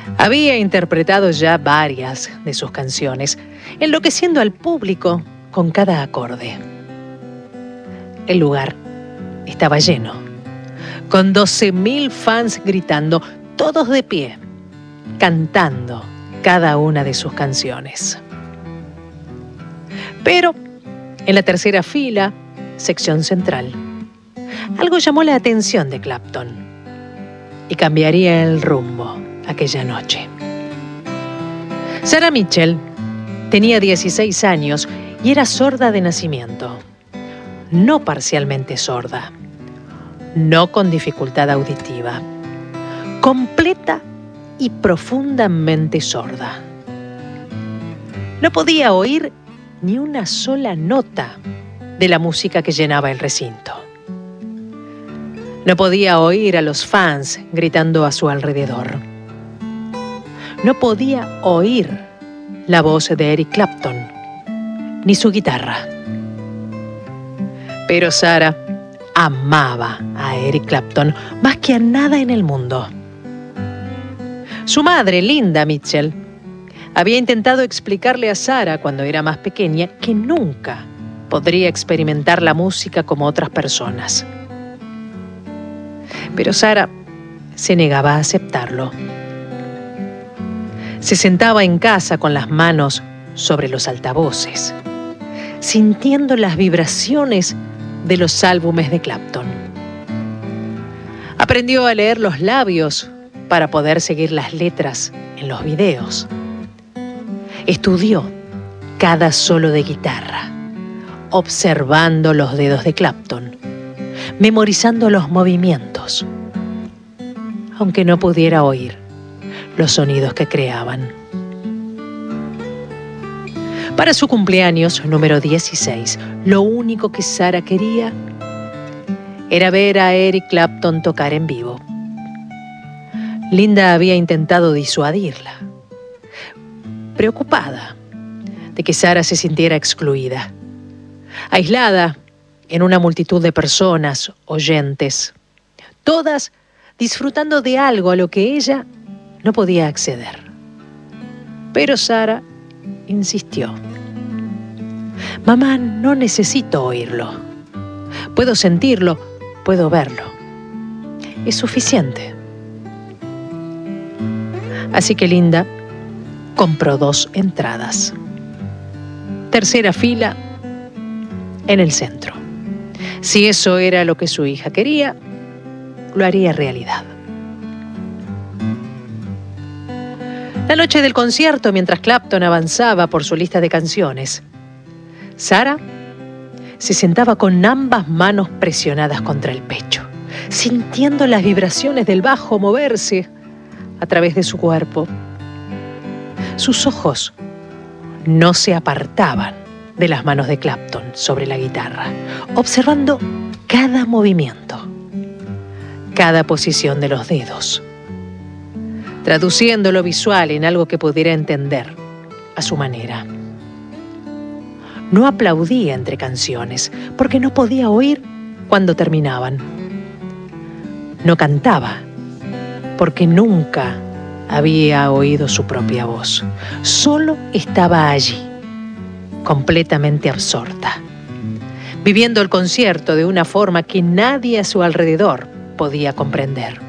Había interpretado ya varias de sus canciones, enloqueciendo al público con cada acorde. El lugar estaba lleno, con 12.000 fans gritando, todos de pie, cantando cada una de sus canciones. Pero en la tercera fila, sección central, algo llamó la atención de Clapton y cambiaría el rumbo aquella noche. Sarah Mitchell tenía 16 años y era sorda de nacimiento. No parcialmente sorda, no con dificultad auditiva, completa y profundamente sorda. No podía oír ni una sola nota de la música que llenaba el recinto. No podía oír a los fans gritando a su alrededor. No podía oír la voz de Eric Clapton, ni su guitarra. Pero Sarah amaba a Eric Clapton más que a nada en el mundo. Su madre, Linda Mitchell, había intentado explicarle a Sarah cuando era más pequeña que nunca podría experimentar la música como otras personas. Pero Sarah se negaba a aceptarlo. Se sentaba en casa con las manos sobre los altavoces, sintiendo las vibraciones de los álbumes de Clapton. Aprendió a leer los labios para poder seguir las letras en los videos. Estudió cada solo de guitarra, observando los dedos de Clapton, memorizando los movimientos, aunque no pudiera oír los sonidos que creaban. Para su cumpleaños número 16, lo único que Sarah quería era ver a Eric Clapton tocar en vivo. Linda había intentado disuadirla, preocupada de que Sarah se sintiera excluida, aislada en una multitud de personas, oyentes, todas disfrutando de algo a lo que ella no podía acceder. Pero Sarah insistió. Mamá, no necesito oírlo. Puedo sentirlo, puedo verlo. Es suficiente. Así que Linda compró 2 entradas. Tercera fila en el centro. Si eso era lo que su hija quería, lo haría realidad. La noche del concierto, mientras Clapton avanzaba por su lista de canciones, Sarah se sentaba con ambas manos presionadas contra el pecho, sintiendo las vibraciones del bajo moverse a través de su cuerpo. Sus ojos no se apartaban de las manos de Clapton sobre la guitarra, observando cada movimiento, cada posición de los dedos, traduciendo lo visual en algo que pudiera entender a su manera. No aplaudía entre canciones porque no podía oír cuando terminaban. No cantaba porque nunca había oído su propia voz. Solo estaba allí, completamente absorta, viviendo el concierto de una forma que nadie a su alrededor podía comprender.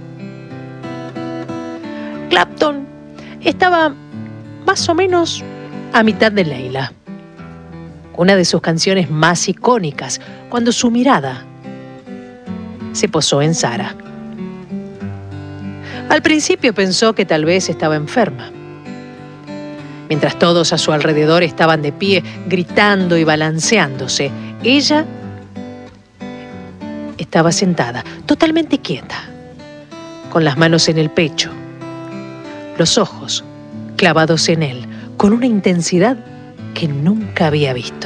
Clapton estaba más o menos a mitad de Layla, una de sus canciones más icónicas, cuando su mirada se posó en Sarah. Al principio pensó que tal vez estaba enferma. Mientras todos a su alrededor estaban de pie, gritando y balanceándose, ella estaba sentada, totalmente quieta, con las manos en el pecho, los ojos clavados en él, con una intensidad que nunca había visto.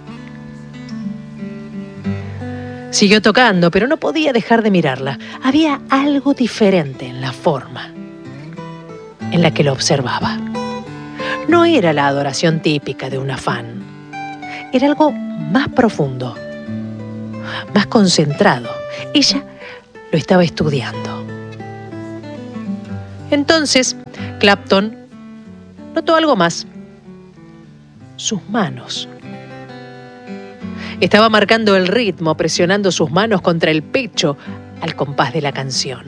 Siguió tocando, pero no podía dejar de mirarla. Había algo diferente en la forma en la que lo observaba. No era la adoración típica de una fan. Era algo más profundo, más concentrado. Ella lo estaba estudiando. Entonces, Clapton notó algo más. Sus manos. Estaba marcando el ritmo, presionando sus manos contra el pecho al compás de la canción.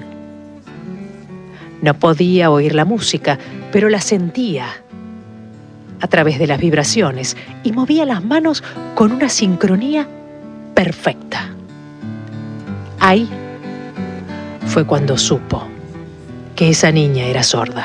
No podía oír la música, pero la sentía a través de las vibraciones y movía las manos con una sincronía perfecta. Ahí fue cuando supo que esa niña era sorda.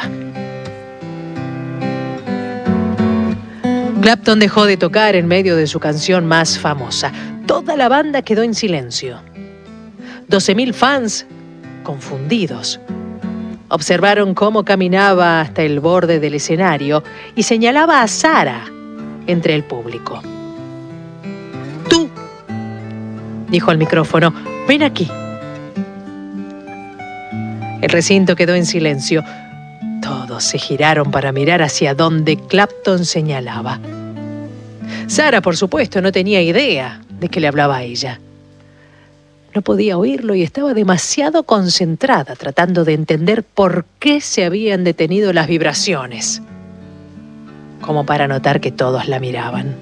Clapton dejó de tocar en medio de su canción más famosa. Toda la banda quedó en silencio. 12.000 fans, confundidos, observaron cómo caminaba hasta el borde del escenario y señalaba a Sarah entre el público. «Tú», dijo al micrófono, «ven aquí». El recinto quedó en silencio. Todos se giraron para mirar hacia donde Clapton señalaba. Sarah, por supuesto, no tenía idea de que le hablaba a ella. No podía oírlo y estaba demasiado concentrada tratando de entender por qué se habían detenido las vibraciones, como para notar que todos la miraban.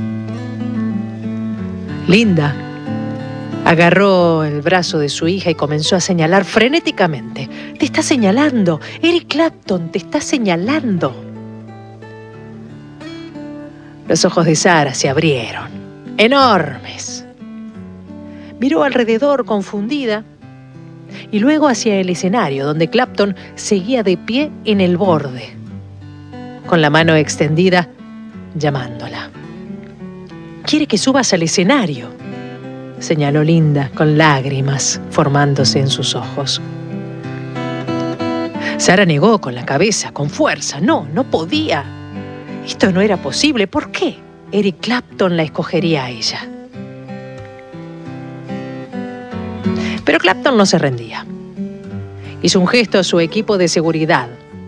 Linda agarró el brazo de su hija y comenzó a señalar frenéticamente. «Te está señalando, Eric Clapton, te está señalando». Los ojos de Sarah se abrieron, enormes. Miró alrededor confundida y luego hacia el escenario, donde Clapton seguía de pie en el borde, con la mano extendida, llamándola. «Quiere que subas al escenario», señaló Linda con lágrimas formándose en sus ojos. Sarah negó con la cabeza, con fuerza. No podía. Esto no era posible. ¿Por qué Eric Clapton la escogería a ella? Pero Clapton no se rendía. Hizo un gesto a su equipo de seguridad,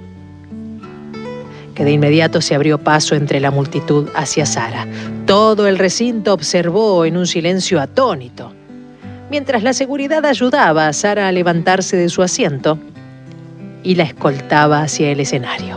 que de inmediato se abrió paso entre la multitud hacia Sarah. Todo el recinto observó en un silencio atónito, mientras la seguridad ayudaba a Sarah a levantarse de su asiento y la escoltaba hacia el escenario.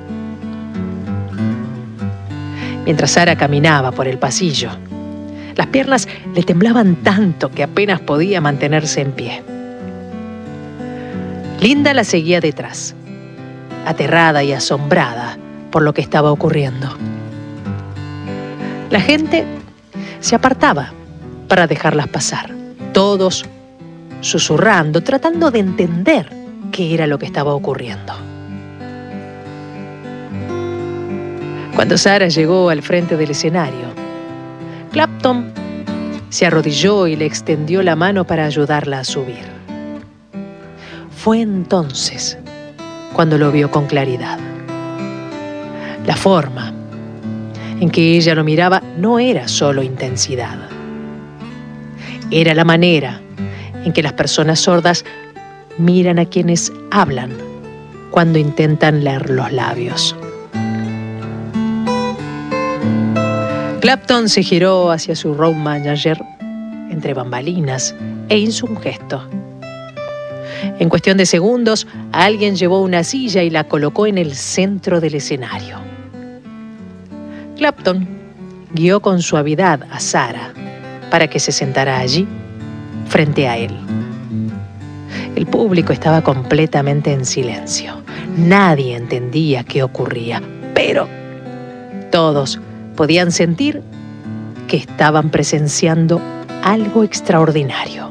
Mientras Sarah caminaba por el pasillo, las piernas le temblaban tanto que apenas podía mantenerse en pie. Linda la seguía detrás, aterrada y asombrada por lo que estaba ocurriendo. La gente se apartaba para dejarlas pasar, todos susurrando, tratando de entender qué era lo que estaba ocurriendo. Cuando Sarah llegó al frente del escenario, Clapton se arrodilló y le extendió la mano para ayudarla a subir. Fue entonces cuando lo vio con claridad. La forma en que ella lo miraba no era solo intensidad. Era la manera en que las personas sordas miran a quienes hablan cuando intentan leer los labios. Clapton se giró hacia su road manager entre bambalinas e hizo un gesto. En cuestión de segundos, alguien llevó una silla y la colocó en el centro del escenario. Clapton guió con suavidad a Sarah para que se sentara allí, frente a él. El público estaba completamente en silencio. Nadie entendía qué ocurría, pero todos podían sentir que estaban presenciando algo extraordinario.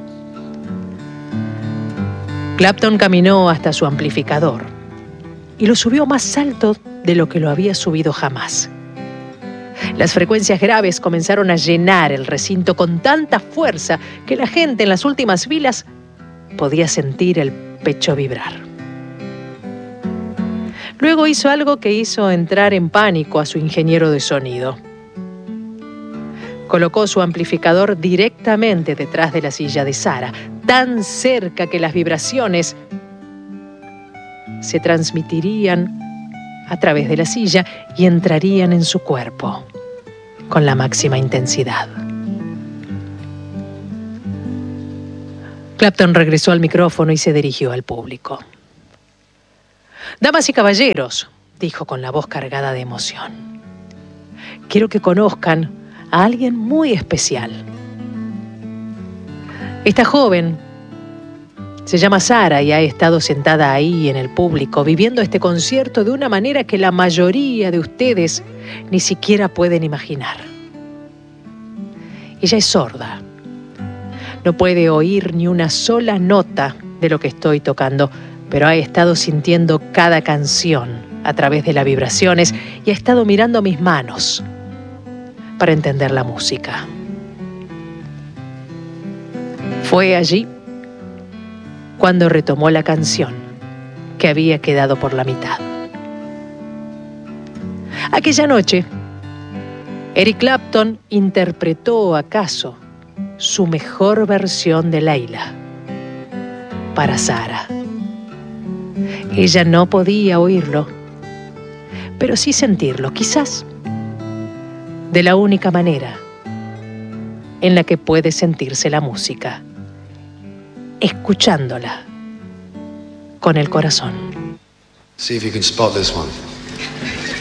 Clapton caminó hasta su amplificador y lo subió más alto de lo que lo había subido jamás. Las frecuencias graves comenzaron a llenar el recinto con tanta fuerza que la gente en las últimas filas podía sentir el pecho vibrar. Luego hizo algo que hizo entrar en pánico a su ingeniero de sonido. Colocó su amplificador directamente detrás de la silla de Sarah, tan cerca que las vibraciones se transmitirían a través de la silla y entrarían en su cuerpo con la máxima intensidad. Clapton regresó al micrófono y se dirigió al público. Damas y caballeros, dijo con la voz cargada de emoción, quiero que conozcan a alguien muy especial. Esta joven se llama Sara y ha estado sentada ahí en el público viviendo este concierto de una manera que la mayoría de ustedes ni siquiera pueden imaginar. Ella es sorda. No puede oír ni una sola nota de lo que estoy tocando, pero ha estado sintiendo cada canción a través de las vibraciones y ha estado mirando mis manos para entender la música. Fue allí cuando retomó la canción que había quedado por la mitad. Aquella noche, Eric Clapton interpretó acaso su mejor versión de Layla para Sara. Ella no podía oírlo, pero sí sentirlo, quizás de la única manera en la que puede sentirse la música, escuchándola con el corazón. See if you can spot this one.